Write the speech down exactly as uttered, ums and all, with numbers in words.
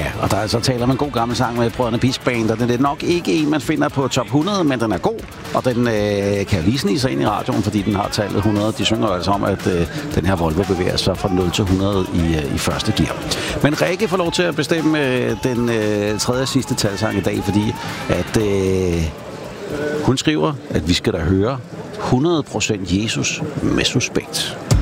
Ja, og der er så taler man en god gammel sang med Brødrene Pisk Band, og den er nok ikke en, man finder på top hundrede, men den er god, og den øh, kan lige snige sig ind i radioen, fordi den har tallet hundrede. De synger altså om, at øh, den her Volvo bevæger sig fra nul til hundrede i, øh, i første gear. Men Rikke får lov til at bestemme øh, den øh, tredje og sidste talsang i dag, fordi at øh, hun skriver, at vi skal da høre hundrede procent Jesus med Suspekt.